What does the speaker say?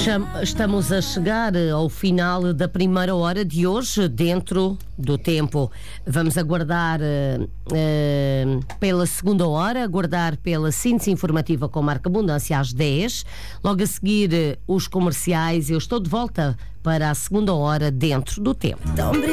Estamos a chegar ao final da primeira hora de hoje, dentro do tempo. Vamos aguardar pela segunda hora, aguardar pela síntese informativa com Marca Abundância às 10. Logo a seguir, os comerciais. Eu estou de volta para a segunda hora, dentro do tempo.